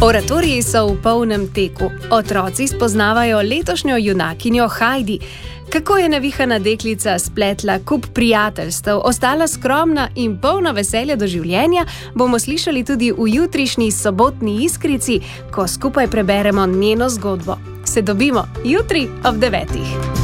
Oratoriji so v polnem teku. Otroci spoznavajo letošnjo junakinjo Heidi. Kako je navihana deklica spletla kup prijateljstev, ostala skromna in polna veselja do življenja, bomo slišali tudi v jutrišnji sobotni Iskrici, ko skupaj preberemo njeno zgodbo. Se dobimo jutri ob 9.